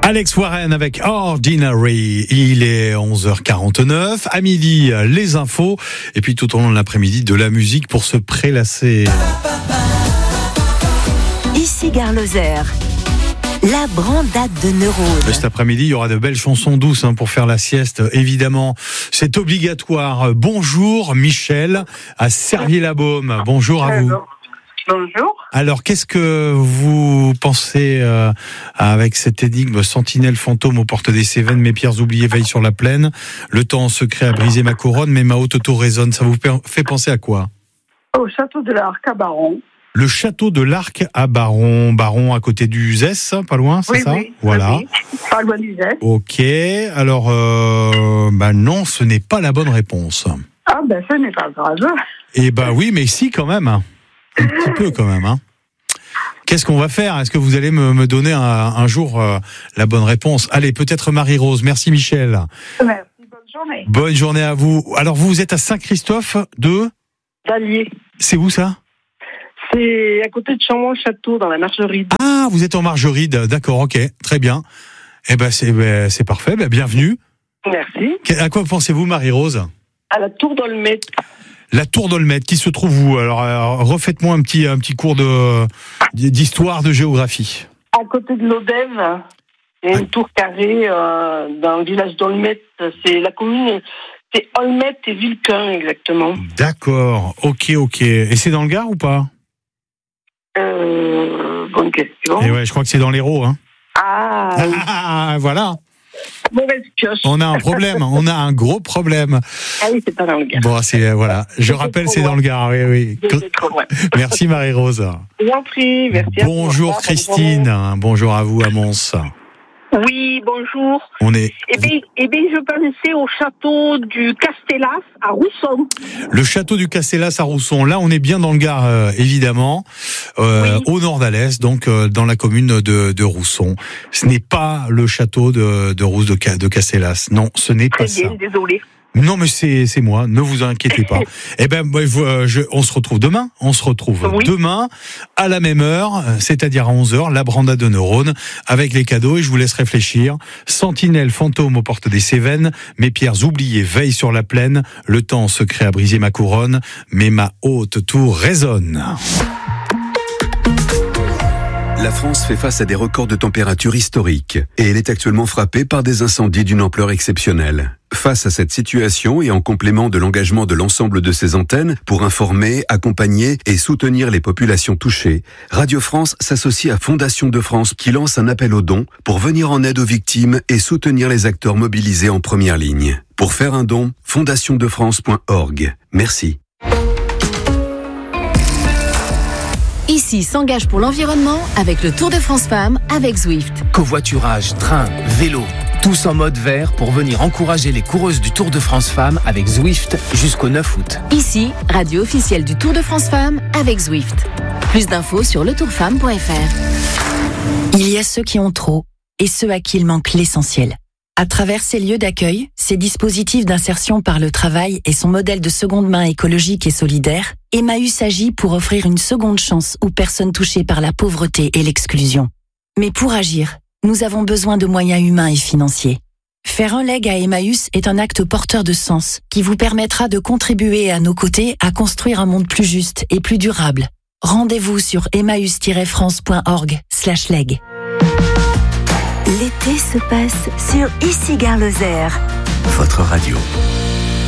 Alex Warren avec Ordinary. Il est 11h49. À midi, les infos. Et puis tout au long de l'après-midi, de la musique pour se prélasser. Ici Gare Lozère. La brandade de neurones. Cet après-midi, il y aura de belles chansons douces pour faire la sieste. Évidemment, c'est obligatoire. Bonjour Michel à Servier-la-Baume. Bonjour à vous. Bonjour. Alors, qu'est-ce que vous pensez avec cette énigme? Sentinelle fantôme aux portes des Cévennes, mes pierres oubliées veillent sur la plaine. Le temps secret a brisé ma couronne, mais ma haute tour résonne. Ça vous fait penser à quoi? Au château de l'Arc à Baron. Le château de l'Arc à Baron. Baron à côté du Zès, pas loin, c'est ça? Oui, voilà. oui. Pas loin du Zès. Ok. Alors, non, ce n'est pas la bonne réponse. Ah ce n'est pas grave. Eh oui, mais si quand même. Un petit peu quand même. Qu'est-ce qu'on va faire? Est-ce que vous allez me donner un jour la bonne réponse? Allez, peut-être Marie-Rose. Merci Michel. Merci, bonne journée. Bonne journée à vous. Alors vous êtes à Saint-Christophe de... D'Allier. C'est où ça? C'est à côté de Chaumont-Château, dans la Margeride. Ah, vous êtes en Margeride. D'accord, ok, très bien. C'est parfait, bienvenue. Merci. À quoi pensez-vous Marie-Rose? À la Tour d'Olmet. La Tour d'Olmet, qui se trouve où? Alors, refaites-moi un petit cours d'histoire, de géographie. À côté de l'Odève, il y a une tour carrée dans le village d'Olmet. C'est la commune, c'est Olmet et Vilquin exactement. D'accord, ok. Et c'est dans le Gard ou pas? Bonne question. Et ouais, je crois que c'est dans l'Hérault. Ah, voilà. Mauvaise pioche. On a un problème, on a un gros problème. Ah oui, c'est pas dans le Gard. Bon, voilà. Je rappelle, c'est dans le Gard, oui. Merci Marie-Rose. Je vous en prie, merci. Bonjour Christine, bonjour à vous à Mons. Oui, bonjour. On est... Eh bien, je pensais au château du Castellas à Rousson. Le château du Castellas à Rousson. Là, on est bien dans le Gard, évidemment, oui. Au nord d'Alès, donc dans la commune de Rousson. Ce n'est pas le château de Castellas. Non, ce n'est pas ça. Très bien, désolé. Non, mais c'est moi. Ne vous inquiétez pas. On se retrouve demain. Demain à la même heure, c'est-à-dire à 11h, la brandade de neurones avec les cadeaux. Et je vous laisse réfléchir. Sentinelle fantôme aux portes des Cévennes, mes pierres oubliées veillent sur la plaine. Le temps secret a brisé ma couronne, mais ma haute tour résonne. La France fait face à des records de température historiques et elle est actuellement frappée par des incendies d'une ampleur exceptionnelle. Face à cette situation et en complément de l'engagement de l'ensemble de ses antennes pour informer, accompagner et soutenir les populations touchées, Radio France s'associe à Fondation de France qui lance un appel aux dons pour venir en aide aux victimes et soutenir les acteurs mobilisés en première ligne. Pour faire un don, fondationdefrance.org. Merci. Ici s'engage pour l'environnement avec le Tour de France Femmes avec Zwift. Covoiturage, train, vélo, tous en mode vert pour venir encourager les coureuses du Tour de France Femmes avec Zwift jusqu'au 9 août. Ici, radio officielle du Tour de France Femmes avec Zwift. Plus d'infos sur letourfemme.fr. Il y a ceux qui ont trop et ceux à qui il manque l'essentiel. À travers ces lieux d'accueil, ces dispositifs d'insertion par le travail et son modèle de seconde main écologique et solidaire, Emmaüs agit pour offrir une seconde chance aux personnes touchées par la pauvreté et l'exclusion. Mais pour agir, nous avons besoin de moyens humains et financiers. Faire un leg à Emmaüs est un acte porteur de sens qui vous permettra de contribuer à nos côtés à construire un monde plus juste et plus durable. Rendez-vous sur emmaüs-france.org/leg. L'été se passe sur Ici Gare Lozère. Votre radio.